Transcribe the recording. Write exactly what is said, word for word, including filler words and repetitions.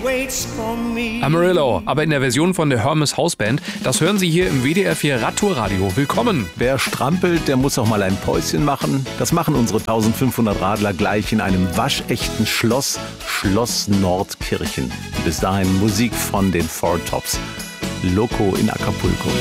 Amarillo, aber in der Version von der Hermes Hausband. Das hören Sie hier im W D R vier Radtour-Radio. Willkommen. Wer strampelt, der muss auch mal ein Päuschen machen. Das machen unsere eintausendfünfhundert Radler gleich in einem waschechten Schloss, Schloss Nordkirchen. Bis dahin Musik von den Four Tops. Loco in Acapulco.